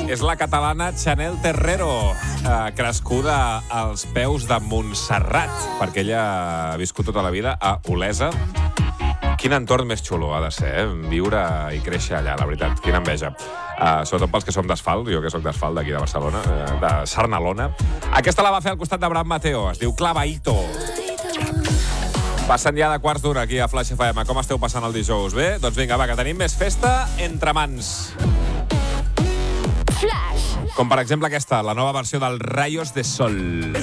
És la catalana Chanel Terrero, crescuda als peus de Montserrat, perquè ella ha viscut tota la vida a Olesa. Quin entorn més xulo ha de ser, viure i créixer allà, la veritat. Quina enveja. Sobretot pels que som d'Asfalt, jo que soc d'Asfalt, d'aquí de Barcelona, de Sarnalona. Aquesta la va fer al costat d'Abraham Mateo, es diu Clavaito. Passen ja de quarts d'una aquí a Flash FM. Com esteu passant el dijous? Bé? Doncs vinga, va, que tenim més festa entre mans. Flash. Com per exemple aquesta, la nova versió del Rayos de Sol.